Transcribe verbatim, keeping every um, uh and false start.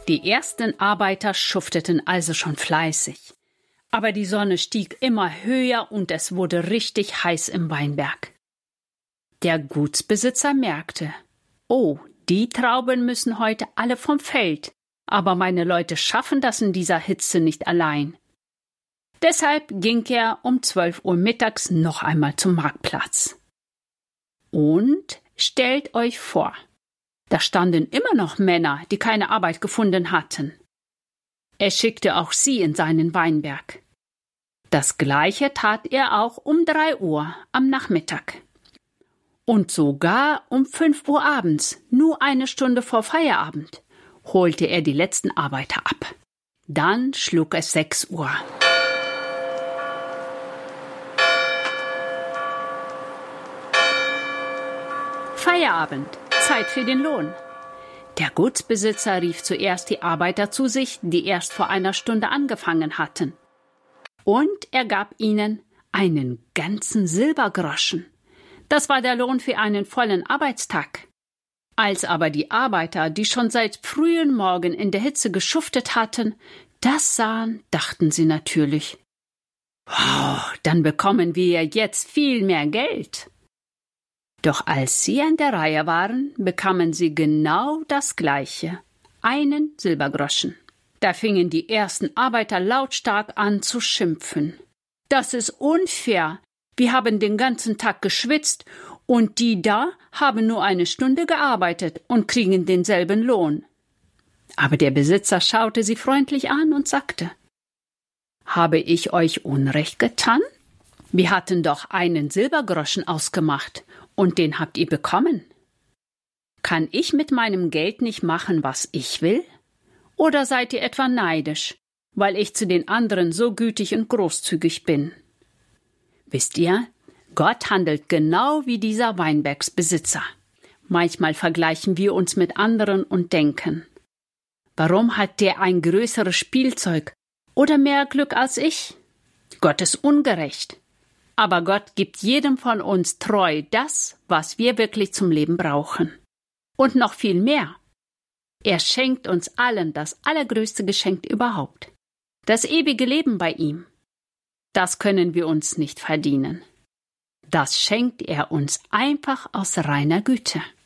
Die ersten Arbeiter schufteten also schon fleißig. Aber die Sonne stieg immer höher und es wurde richtig heiß im Weinberg. Der Gutsbesitzer merkte, oh, die Trauben müssen heute alle vom Feld, aber meine Leute schaffen das in dieser Hitze nicht allein. Deshalb ging er um zwölf Uhr mittags noch einmal zum Marktplatz. Und stellt euch vor, da standen immer noch Männer, die keine Arbeit gefunden hatten. Er schickte auch sie in seinen Weinberg. Das Gleiche tat er auch um drei Uhr am Nachmittag. Und sogar um fünf Uhr abends, nur eine Stunde vor Feierabend, holte er die letzten Arbeiter ab. Dann schlug es sechs Uhr. Feierabend, Zeit für den Lohn. Der Gutsbesitzer rief zuerst die Arbeiter zu sich, die erst vor einer Stunde angefangen hatten. Und er gab ihnen einen ganzen Silbergroschen. Das war der Lohn für einen vollen Arbeitstag. Als aber die Arbeiter, die schon seit frühen Morgen in der Hitze geschuftet hatten, das sahen, dachten sie natürlich, wow, dann bekommen wir jetzt viel mehr Geld. Doch als sie an der Reihe waren, bekamen sie genau das Gleiche, einen Silbergroschen. Da fingen die ersten Arbeiter lautstark an zu schimpfen. Das ist unfair. Wir haben den ganzen Tag geschwitzt und die da haben nur eine Stunde gearbeitet und kriegen denselben Lohn. Aber der Besitzer schaute sie freundlich an und sagte, habe ich euch Unrecht getan? Wir hatten doch einen Silbergroschen ausgemacht und den habt ihr bekommen. Kann ich mit meinem Geld nicht machen, was ich will? Oder seid ihr etwa neidisch, weil ich zu den anderen so gütig und großzügig bin? Wisst ihr, Gott handelt genau wie dieser Weinbergsbesitzer. Manchmal vergleichen wir uns mit anderen und denken, warum hat der ein größeres Spielzeug oder mehr Glück als ich? Gott ist ungerecht. Aber Gott gibt jedem von uns treu das, was wir wirklich zum Leben brauchen. Und noch viel mehr. Er schenkt uns allen das allergrößte Geschenk überhaupt. Das ewige Leben bei ihm. Das können wir uns nicht verdienen. Das schenkt er uns einfach aus reiner Güte.